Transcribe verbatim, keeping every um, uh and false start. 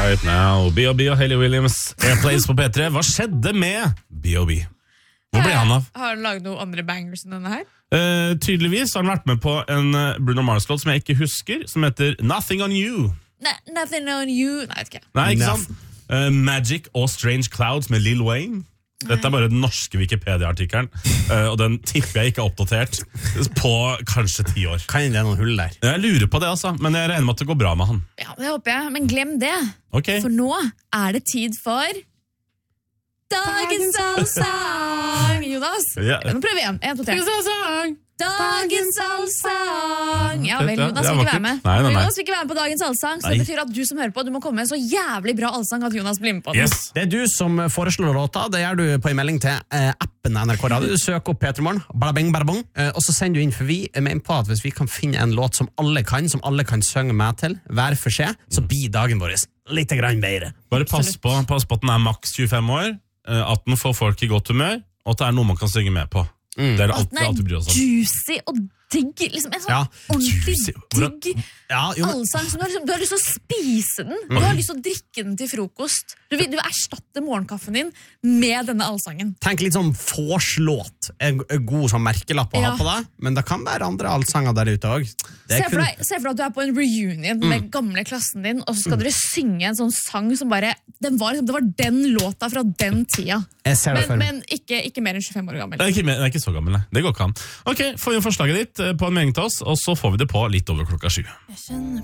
Right now, B O B og Hayley Williams, Airplanes på P tre. Hva skjedde med B O B? Hvor ble han av? Har han laget noen andre bangers enn denne her? Uh, tydeligvis har han vært med på en Bruno Mars-låt som jeg ikke husker, som heter Nothing on You. Ne nothing on you. Nei, vet ikke. Nei, ikke sant? Uh, Magic og Strange Clouds med Lil Wayne. Dette er bare den norske Wikipedia-artikkelen, uh, og den tipper jeg ikke er oppdatert på kanskje ti år. Kan det noen hull der? Jeg lurer på det, altså, men jeg regner med at det går bra med han. Ja, det håper jeg, men glem det. Okay. For nå er det tid for Dagens allsang! Jonas, ja. Nå prøver vi igjen. En, to, tre. Dagens allsang! Ja vel, Jonas vil ikke være med. Nei, nei, nei. Jonas vil ikke være med på Dagens allsang, så det betyr at du som hører på, du må komme med en så jævlig bra allsang at Jonas blir med på den. Yes. Det er du som foreslår låta, det gjør du på en melding til eh, appen N R K Radio. Du søker opp P tre Morgen, balabing, balabong, eh, og så sender du inn, for vi er med på at hvis vi kan finne en låt som alle kan, som alle kan synge med til, hver for seg, så blir dagen vår litt grann bedre. Bare pass på, pass på at den er maks tjuefem år, at den får folk i godt humør, og at det er noe man kan synge med på. Mm. Det er at den er juicy og digg, liksom en sånn ja. ordentlig digg ja, allsang som du har, liksom, du har lyst til å spise den, mm. du har lyst til å drikke den til frokost. Du vil, du vil erstatte morgenkaffen din med denne allsangen. Tenk litt sånn vorslåt, en god sånn merkelapp å ja. ha på deg, men det kan være andre allsanger der ute også. Se for, deg, se for deg at du er på en reunion mm. med gamle klassen din, og så skal mm. dere synge en sånn sang som bare, den var, det var den låta fra den tida. Men, men ikke, ikke mer enn tjuefem år gammel. Det er ikke, det er ikke så gammel, nei. Det går ikke an. Ok, få inn forslaget ditt på en melding til oss, og så får vi det på litt over klokka sju. Jeg kjenner